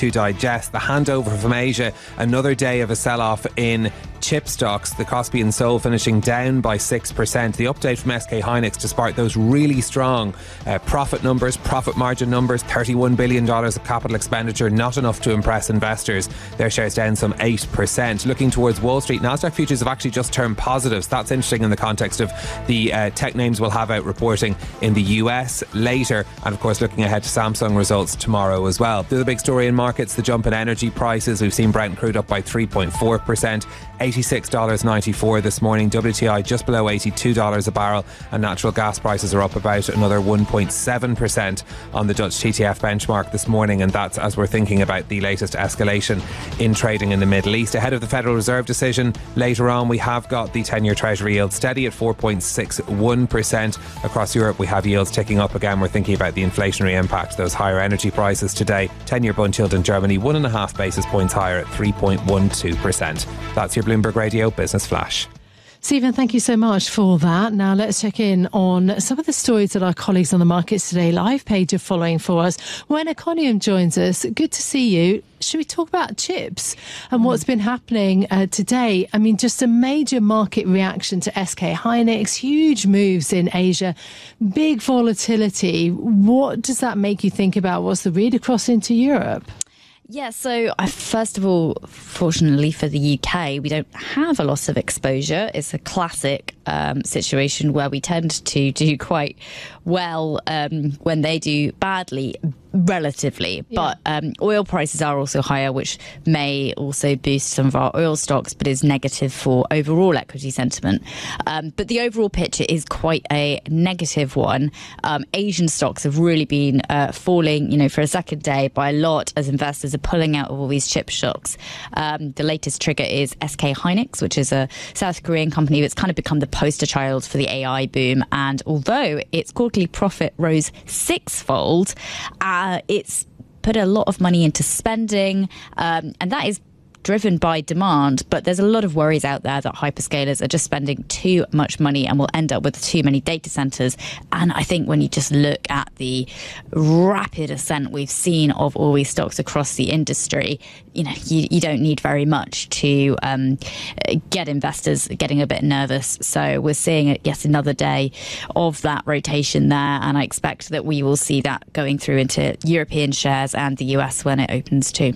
to digest. The handover from Asia, another day of a sell-off in chip stocks. The Kospi and Seoul finishing down by 6%. The update from SK Hynix, despite those really strong profit numbers, profit margin numbers, $31 billion of capital expenditure, not enough to impress investors. Their shares down some 8%. Looking towards Wall Street, Nasdaq futures have actually just turned positives. That's interesting in the context of the tech names we'll have out reporting in the US later, and of course looking ahead to Samsung results tomorrow as well. The other big story in markets, the jump in energy prices. We've seen Brent crude up by 3.4%, $86.94 this morning. WTI just below $82 a barrel, and natural gas prices are up about another 1.7% on the Dutch TTF benchmark this morning, and that's as we're thinking about the latest escalation in trading in the Middle East. Ahead of the Federal Reserve decision later on, we have got the 10-year Treasury yield steady at 4.61%. Across Europe, we have yields ticking up again. We're thinking about the inflationary impact of those higher energy prices today. 10-year Bund yield in Germany 1.5 basis points higher at 3.12%. That's your Bloomberg Radio Business Flash. Stephen, thank you so much for that. Now let's check in on some of the stories that our colleagues on the Markets Today live page are following for us. When Econium joins us, good to see you. Should we talk about chips and what's been happening today? I mean, just a major market reaction to SK Hynix, huge moves in Asia, big volatility. What does that make you think about? What's the read across into Europe? Yeah, so first of all, fortunately for the UK, we don't have a lot of exposure. It's a classic situation where we tend to do quite well when they do badly, relatively. Yeah. But oil prices are also higher, which may also boost some of our oil stocks, but is negative for overall equity sentiment. But the overall picture is quite a negative one. Asian stocks have really been falling, for a second day by a lot as investors are pulling out of all these chip stocks. The latest trigger is SK Hynix, which is a South Korean company that's kind of become the poster child for the AI boom. And although its quarterly profit rose sixfold, it's put a lot of money into spending, and that is driven by demand, but there's a lot of worries out there that hyperscalers are just spending too much money and will end up with too many data centers. And I think when you just look at the rapid ascent we've seen of all these stocks across the industry, you don't need very much to get investors getting a bit nervous. So we're seeing yet another day of that rotation there, and I expect that we will see that going through into European shares and the US when it opens too.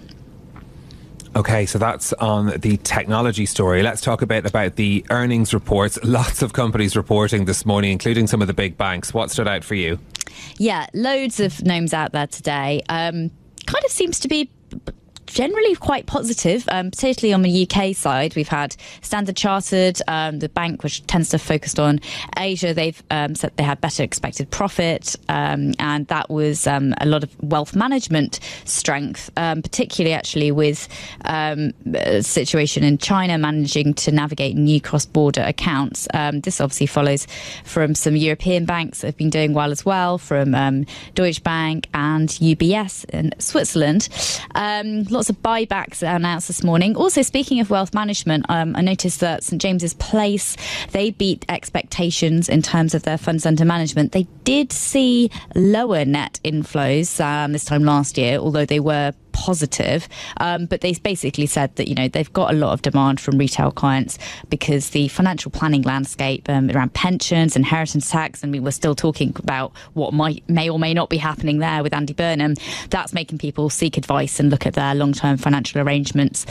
Okay, so that's on the technology story. Let's talk a bit about the earnings reports. Lots of companies reporting this morning, including some of the big banks. What stood out for you? Yeah, loads of names out there today. Kind of seems to be generally quite positive, particularly on the UK side. We've had Standard Chartered, the bank which tends to focus on Asia. They've said they had better expected profit, and that was a lot of wealth management strength, particularly actually with a situation in China managing to navigate new cross-border accounts. This obviously follows from some European banks that have been doing well as well, from Deutsche Bank and UBS in Switzerland. Lots of buybacks announced this morning. Also, speaking of wealth management, I noticed that St James's Place, they beat expectations in terms of their funds under management. They did see lower net inflows this time last year, although they were positive, but they basically said that they've got a lot of demand from retail clients because the financial planning landscape around pensions, inheritance tax, and we were still talking about what may or may not be happening there with Andy Burnham. That's making people seek advice and look at their long-term financial arrangements.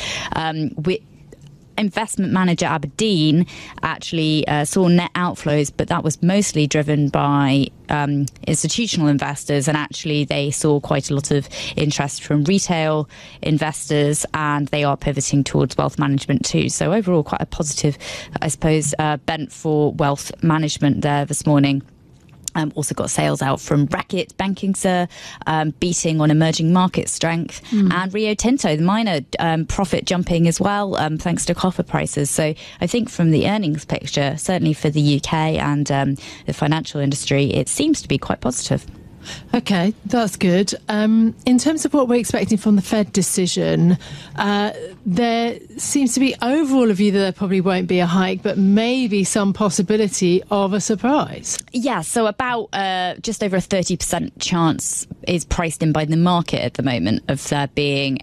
Investment manager Aberdeen actually saw net outflows, but that was mostly driven by institutional investors, and actually they saw quite a lot of interest from retail investors, and they are pivoting towards wealth management too. So overall, quite a positive, I suppose, bent for wealth management there this morning. Also got sales out from Reckitt, Bankinter, beating on emerging market strength, and Rio Tinto, the miner, profit jumping as well, thanks to copper prices. So I think from the earnings picture, certainly for the UK and the financial industry, it seems to be quite positive. Okay, that's good. In terms of what we're expecting from the Fed decision, there seems to be overall a view that there probably won't be a hike, but maybe some possibility of a surprise. Yeah, so about just over a 30% chance is priced in by the market at the moment of there being